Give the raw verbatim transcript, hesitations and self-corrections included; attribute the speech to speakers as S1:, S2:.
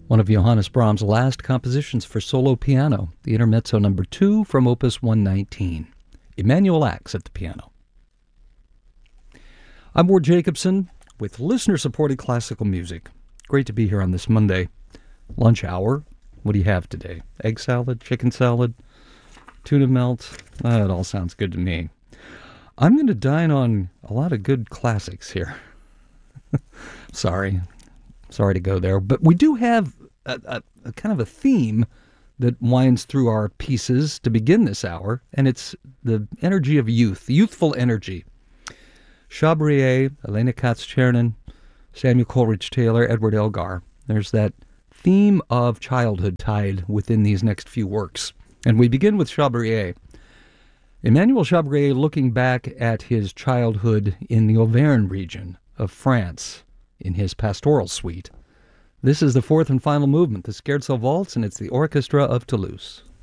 S1: one of Johannes Brahms' last compositions for solo piano, the Intermezzo number two from Opus one nineteen. Emanuel Ax at the piano. I'm Ward Jacobson with listener-supported classical music. Great to be here on this Monday lunch hour. What do you have today? Egg salad, chicken salad, tuna melt? Uh, it all sounds good to me. I'm going to dine on a lot of good classics here. Sorry. Sorry to go there. But we do have a, a, a kind of a theme that winds through our pieces to begin this hour, and it's the energy of youth, youthful energy. Chabrier, Elena Katz-Chernin, Samuel Coleridge-Taylor, Edward Elgar. There's that theme of childhood tied within these next few works. And we begin with Chabrier. Emmanuel Chabrier looking back at his childhood in the Auvergne region of France in his pastoral suite. This is the fourth and final movement, the Scherzo Waltz, and it's the Orchestra of Toulouse.